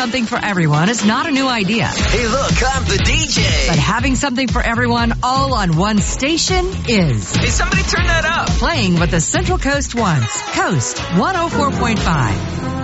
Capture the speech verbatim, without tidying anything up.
something for everyone is not a new idea. Hey, look, I'm the D J. But having something for everyone all on one station is. Hey, somebody turn that up. Playing what the Central Coast wants. Coast one oh four point five.